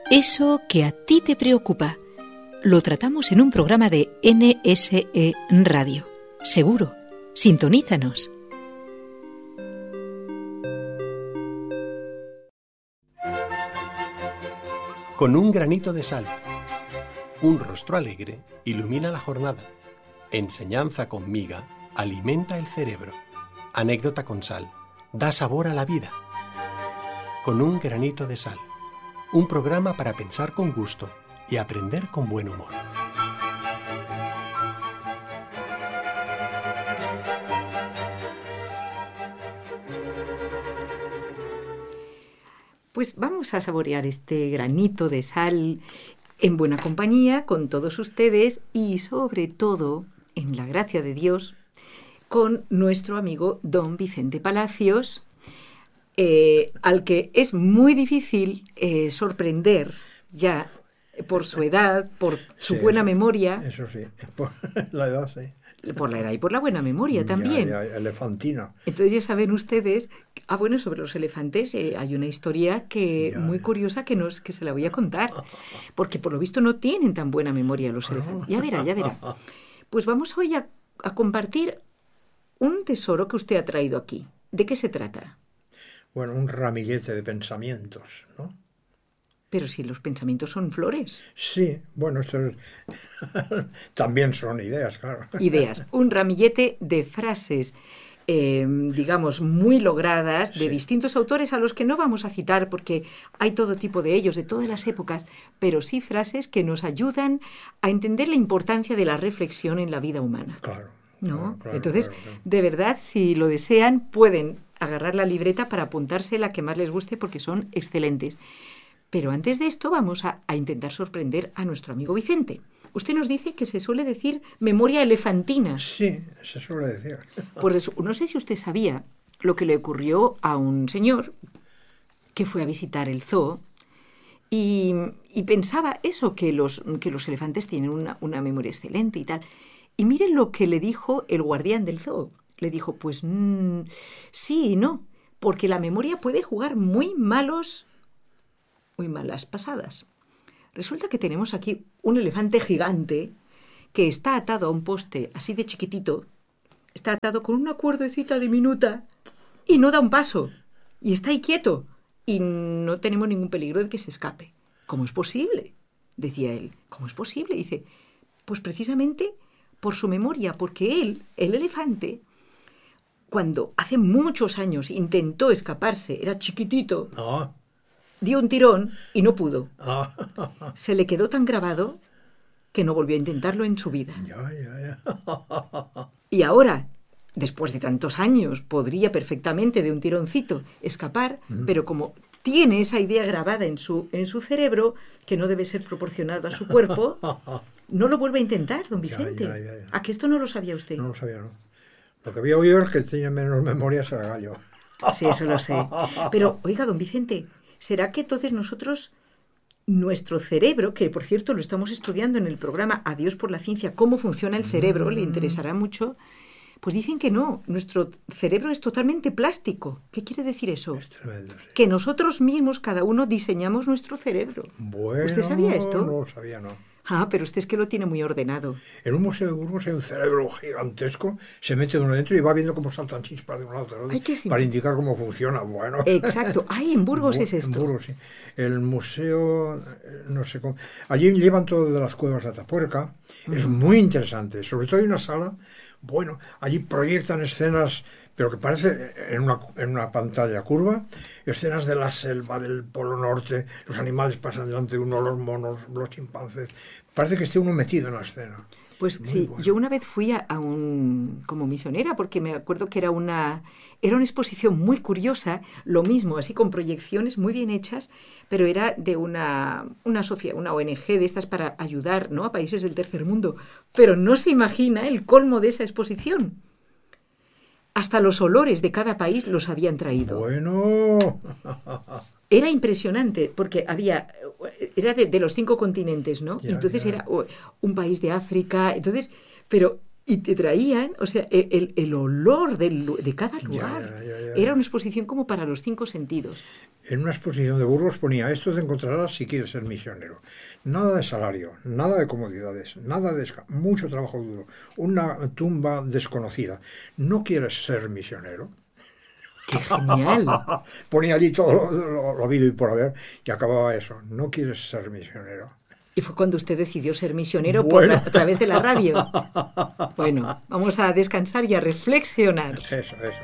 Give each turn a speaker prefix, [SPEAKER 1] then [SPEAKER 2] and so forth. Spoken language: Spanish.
[SPEAKER 1] Eso que a ti te preocupa, lo tratamos en un programa de NSE Radio. Seguro, sintonízanos.
[SPEAKER 2] Con un granito de sal, un rostro alegre ilumina la jornada. Enseñanza con miga alimenta el cerebro. Anécdota con sal da sabor a la vida. Con un granito de sal, un programa para pensar con gusto y aprender con buen humor.
[SPEAKER 1] Pues vamos a saborear este granito de sal en buena compañía con todos ustedes y sobre todo, en la gracia de Dios, con nuestro amigo don Vicente Palacios, al que es muy difícil sorprender ya por su edad, por su buena memoria.
[SPEAKER 3] Eso sí, por la edad sí.
[SPEAKER 1] Por la edad y por la buena memoria también.
[SPEAKER 3] Ya, elefantina.
[SPEAKER 1] Entonces ya saben ustedes, bueno, sobre los elefantes hay una historia muy curiosa que se la voy a contar, porque por lo visto no tienen tan buena memoria los elefantes. Ya verá. Pues vamos hoy a compartir un tesoro que usted ha traído aquí. ¿De qué se trata?
[SPEAKER 3] Bueno, un ramillete de pensamientos, ¿no?
[SPEAKER 1] Pero si los pensamientos son flores.
[SPEAKER 3] Sí, bueno, también son ideas, claro.
[SPEAKER 1] Ideas. Un ramillete de frases, digamos, muy logradas, de distintos autores a los que no vamos a citar porque hay todo tipo de ellos, de todas las épocas, pero sí frases que nos ayudan a entender la importancia de la reflexión en la vida humana.
[SPEAKER 3] Claro.
[SPEAKER 1] ¿No?
[SPEAKER 3] Claro,
[SPEAKER 1] Entonces,
[SPEAKER 3] claro.
[SPEAKER 1] De verdad, si lo desean, pueden agarrar la libreta para apuntarse la que más les guste porque son excelentes. Pero antes de esto vamos a intentar sorprender a nuestro amigo Vicente. Usted nos dice que se suele decir memoria elefantina.
[SPEAKER 3] Sí, se suele decir.
[SPEAKER 1] Por eso, no sé si usted sabía lo que le ocurrió a un señor que fue a visitar el zoo y pensaba eso, que los elefantes tienen una memoria excelente y tal. Y miren lo que le dijo el guardián del zoo. Le dijo, pues sí y no, porque la memoria puede jugar muy malas pasadas. Resulta que tenemos aquí un elefante gigante que está atado a un poste así de chiquitito, está atado con una cuerdecita diminuta y no da un paso. Y está ahí quieto y no tenemos ningún peligro de que se escape. ¿Cómo es posible?, decía él. ¿Cómo es posible? Dice, pues precisamente por su memoria, porque él, el elefante, cuando hace muchos años intentó escaparse, era chiquitito, dio un tirón y no pudo. Se le quedó tan grabado que no volvió a intentarlo en su vida. Y ahora, después de tantos años, podría perfectamente de un tironcito escapar, pero como tiene esa idea grabada en su cerebro, que no debe ser proporcionado a su cuerpo, no lo vuelve a intentar, don Vicente.
[SPEAKER 3] Ya.
[SPEAKER 1] ¿A que esto no lo sabía usted?
[SPEAKER 3] No lo sabía, no. Lo que había oído es que tenía menos memorias el gallo.
[SPEAKER 1] Sí, eso lo sé. Pero, oiga, don Vicente, ¿será que entonces nosotros, nuestro cerebro, que por cierto lo estamos estudiando en el programa Adiós por la ciencia, cómo funciona el cerebro, le interesará mucho, pues dicen que no, nuestro cerebro es totalmente plástico. ¿Qué quiere decir eso?
[SPEAKER 3] Es tremendo, sí.
[SPEAKER 1] Que nosotros mismos, cada uno, diseñamos nuestro cerebro.
[SPEAKER 3] Bueno,
[SPEAKER 1] ¿usted sabía esto?
[SPEAKER 3] No lo sabía, no.
[SPEAKER 1] Pero usted es que lo tiene muy ordenado.
[SPEAKER 3] En un museo de Burgos hay un cerebro gigantesco, se mete uno dentro y va viendo cómo saltan chispas de un lado a otro para indicar cómo funciona. Bueno.
[SPEAKER 1] Exacto. En Burgos es esto.
[SPEAKER 3] En Burgos, sí. El museo, no sé cómo. Allí llevan todo de las cuevas de Atapuerca. Es muy interesante. Sobre todo hay una sala, bueno, allí proyectan escenas, pero que parece en una pantalla curva, escenas de la selva, del Polo Norte, los animales pasan delante de uno, los monos, los chimpancés. Parece que esté uno metido en la escena.
[SPEAKER 1] Pues
[SPEAKER 3] muy
[SPEAKER 1] sí,
[SPEAKER 3] bueno.
[SPEAKER 1] yo una vez fui como misionera, porque me acuerdo que era una exposición muy curiosa, lo mismo, así con proyecciones muy bien hechas, pero era de una sociedad, una ONG de estas para ayudar, ¿no?, a países del tercer mundo. Pero no se imagina el colmo de esa exposición. Hasta los olores de cada país los habían traído.
[SPEAKER 3] Bueno.
[SPEAKER 1] Era impresionante, porque era de los 5 continentes, ¿no?
[SPEAKER 3] Ya,
[SPEAKER 1] entonces
[SPEAKER 3] ya.
[SPEAKER 1] era un país de África, pero Y te traían, o sea, el olor de cada lugar.
[SPEAKER 3] Ya.
[SPEAKER 1] Era una exposición como para los 5 sentidos.
[SPEAKER 3] En una exposición de Burgos ponía: esto te encontrarás si quieres ser misionero. Nada de salario, nada de comodidades, nada de mucho trabajo duro, una tumba desconocida. ¿No quieres ser misionero?
[SPEAKER 1] ¡Qué genial!
[SPEAKER 3] Ponía allí todo lo habido y por haber y acababa eso: no quieres ser misionero.
[SPEAKER 1] Y fue cuando usted decidió ser misionero
[SPEAKER 3] Bueno.
[SPEAKER 1] a través de la radio. Bueno, vamos a descansar y a reflexionar.
[SPEAKER 3] Eso.